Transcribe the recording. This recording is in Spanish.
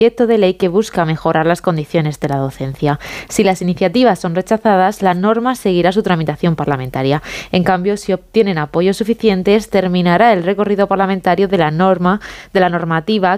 proyecto de ley que busca mejorar las condiciones de la docencia. Si las iniciativas son rechazadas, la norma seguirá su tramitación parlamentaria. En cambio, si obtienen apoyos suficientes, terminará el recorrido parlamentario de la normativa